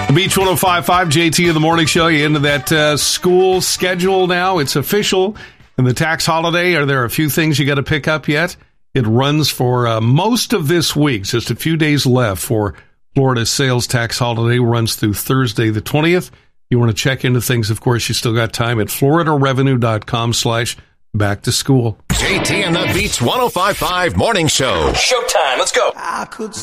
Beach 105.5, JT in the morning show. You into that school schedule now? It's official. And the tax holiday, are there a few things you got to pick up yet? It runs for most of this week. Just a few days left for Florida's sales tax holiday. Runs through Thursday the 20th. You want to check into things, of course, you still got time at floridarevenue.com/back to school. JT and the Beach 105.5 morning show. Showtime. Let's go. I could